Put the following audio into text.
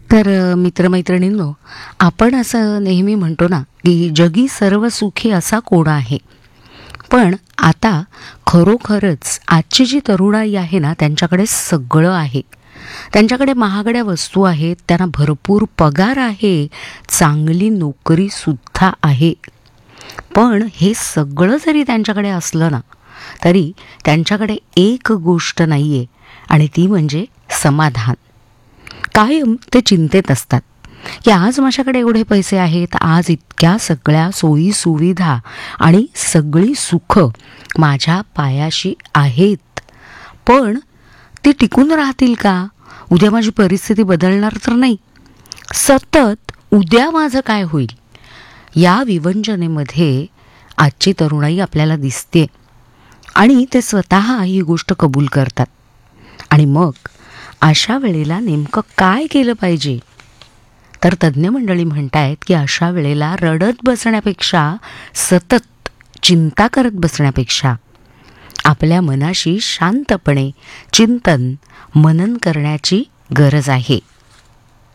तर मित्रमैत्रिणींनो, आपण असं नेहमी म्हणतो ना, की जगी सर्व सुखी असा कोण आहे. पण आता खरोखरच आजची जी तरुणाई आहे ना, त्यांच्याकडे सगळं आहे. त्यांच्याकडे महागड्या वस्तू आहेत, त्यांना भरपूर पगार आहे, चांगली नोकरीसुद्धा आहे. पण हे सगळं जरी त्यांच्याकडे असलं ना, तरी त्यांच्याकडे एक गोष्ट नाही आहे आणि ती म्हणजे समाधान. कायम ते चिंतेत असतात, की आज माझ्याकडे एवढे पैसे आहेत, आज इतक्या सगळ्या सोयी सुविधा आणि सगळी सुख माझ्या पायाशी आहेत. पण ते टिकून राहतील का? उद्या माझी परिस्थिती बदलणार तर नाही. सतत उद्या माझं काय होईल या विवंचनेमध्ये आजची तरुणाई आपल्याला दिसते आणि ते स्वतः ही गोष्ट कबूल करतात. आणि मग अशा वेळेला नेमकं काय केलं पाहिजे? तर तज्ज्ञ मंडळी म्हणतायत, की अशा वेळेला रडत बसण्यापेक्षा, सतत चिंता करत बसण्यापेक्षा आपल्या मनाशी शांतपणे चिंतन मनन करण्याची गरज आहे.